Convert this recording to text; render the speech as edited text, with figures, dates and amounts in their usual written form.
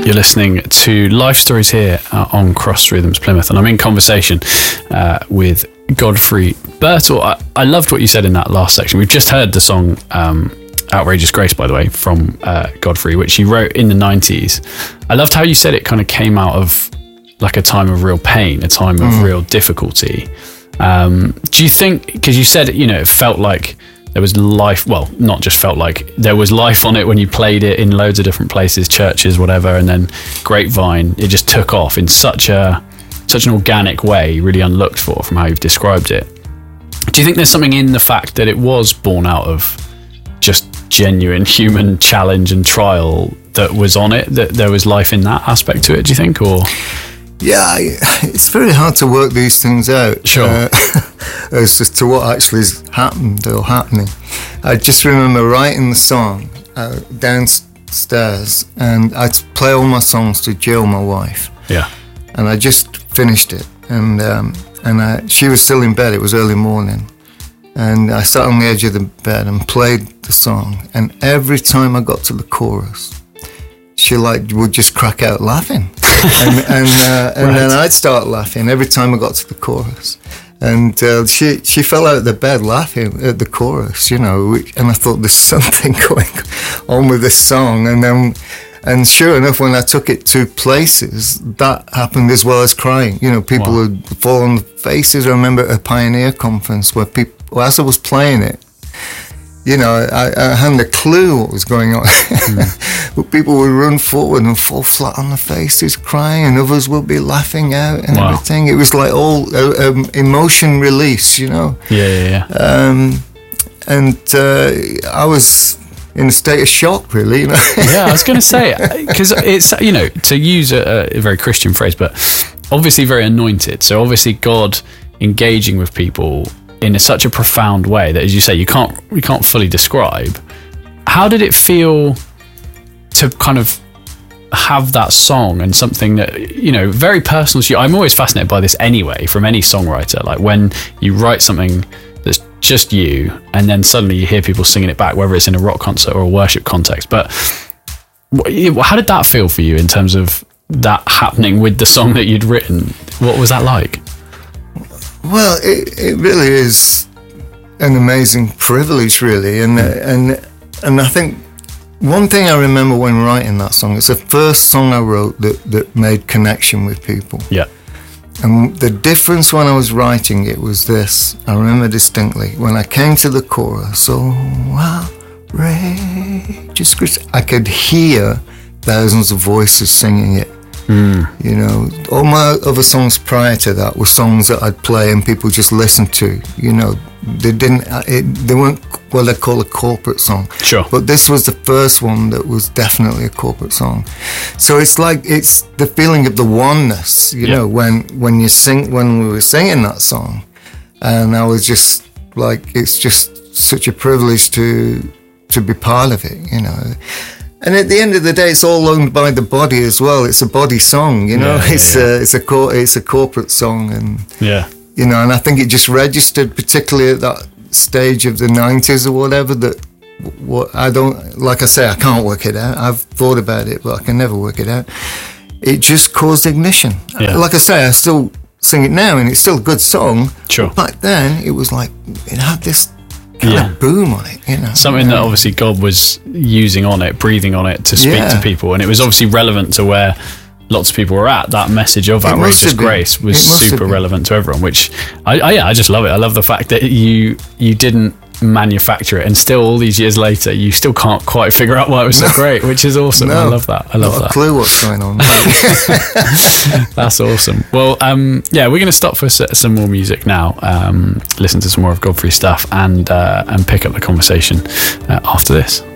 You're listening to Life Stories here on Cross Rhythms Plymouth, and I'm in conversation with Godfrey Birtles. I loved what you said in that last section. We've just heard the song Outrageous Grace, by the way, from Godfrey, which he wrote in the 90s. I loved how you said it kind of came out of like a time of real pain, a time of real difficulty. Do you think, because you said, it felt like there was life, well, not just felt like, there was life on it when you played it in loads of different places, churches, whatever, and then Grapevine, it just took off in such an organic way, really unlooked for from how you've described it. Do you think there's something in the fact that it was born out of just genuine human challenge and trial that was on it, that there was life in that aspect to it, do you think, or...? Yeah, it's very hard to work these things out. Sure. As to what actually has happened or happening. I just remember writing the song downstairs, and I'd play all my songs to Jill, my wife. Yeah. And I just finished it, and she was still in bed. It was early morning, and I sat on the edge of the bed and played the song. And every time I got to the chorus, she would just crack out laughing. and right. Then I'd start laughing every time I got to the chorus, and she fell out of the bed laughing at the chorus, and I thought there's something going on with this song, and sure enough, when I took it to places, that happened as well as crying. People would fall on the faces. I remember at a Pioneer conference where people, as I was playing it, I hadn't a clue what was going on. But people would run forward and fall flat on their faces crying, and others would be laughing out and everything. It was like all emotion release, Yeah. I was in a state of shock, really. Yeah, I was going to say, because it's, to use a very Christian phrase, but obviously very anointed. So obviously God engaging with people in such a profound way that, as you say, you can't fully describe. How did it feel to kind of have that song and something that, very personal to you? I'm always fascinated by this anyway, from any songwriter, like when you write something that's just you, and then suddenly you hear people singing it back, whether it's in a rock concert or a worship context. But how did that feel for you in terms of that happening with the song that you'd written? What was that like? Well, it really is an amazing privilege, really, and I think one thing I remember when writing that song, it's the first song I wrote that made connection with people. Yeah. And the difference when I was writing it was this. I remember distinctly when I came to the chorus. Outrageous Grace, I could hear thousands of voices singing it. All my other songs prior to that were songs that I'd play and people just listened to. They weren't what I call a corporate song. Sure. But this was the first one that was definitely a corporate song. So it's the feeling of the oneness, when we were singing that song, and I was just like, it's just such a privilege to be part of it, And at the end of the day, it's all owned by the body as well. It's a body song, It's a corporate song, and and I think it just registered, particularly at that stage of the 90s or whatever. That I can't work it out. I've thought about it, but I can never work it out. It just caused ignition. Yeah. Like I say, I still sing it now, and it's still a good song. Sure. But back then, it was like it had this kind of boom on it, Something that obviously God was using on it, breathing on it to speak to people, and it was obviously relevant to where lots of people were at. That message of outrageous grace was super relevant to everyone, which I just love it. I love the fact that you didn't manufacture it, and still all these years later you still can't quite figure out why it was so great, which is awesome. I love that. Not a clue what's going on. That's awesome. Well, we're going to stop for some more music now, listen to some more of Godfrey's stuff, and pick up the conversation after this.